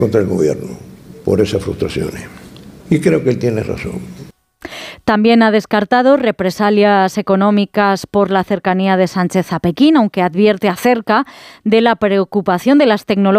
contra el gobierno por esas frustraciones. Y creo que él tiene razón. También ha descartado represalias económicas por la cercanía de Sánchez a Pekín, aunque advierte acerca de la preocupación de las tecnológicas